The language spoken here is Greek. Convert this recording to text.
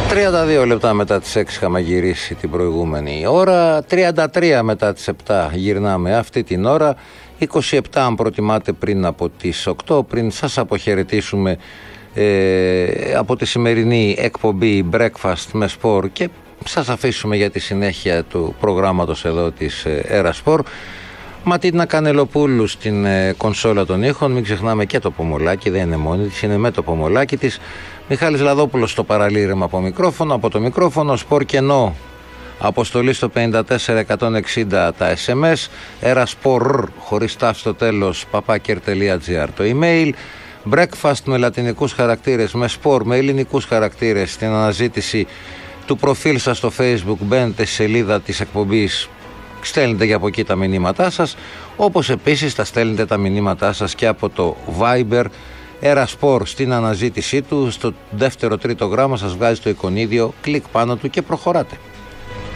32 λεπτά μετά τις 6 είχαμε γυρίσει την προηγούμενη ώρα, 33 μετά τις 7 γυρνάμε αυτή την ώρα, 27 αν προτιμάτε πριν από τις 8, πριν σας αποχαιρετήσουμε από τη σημερινή εκπομπή Breakfast με Σπορ και σας αφήσουμε για τη συνέχεια του προγράμματος εδώ της Ερασπορ. Ματίνα Κανελοπούλου στην κονσόλα των ήχων, μην ξεχνάμε και το Πομολάκι, δεν είναι μόνη της, είναι με το Πομολάκι της. Μιχάλης Λαδόπουλος στο παραλήρημα από το μικρόφωνο, Σπορ Κενό, αποστολή στο 54160 τα SMS, Ερασπορ χωρίς τάφ στο τέλος, papakr.gr το email, Breakfast με λατινικούς χαρακτήρες, με Σπορ με ελληνικούς χαρακτήρες, στην αναζήτηση του προφίλ σας στο Facebook μπαίνετε στη σελίδα της εκπομπής, στέλνετε και από εκεί τα μηνύματά σας, όπως επίσης τα στέλνετε τα μηνύματά σας και από το Viber. Ερασπορ στην αναζήτησή του, στο δεύτερο τρίτο γράμμα σας βγάζει το εικονίδιο, κλικ πάνω του και προχωράτε.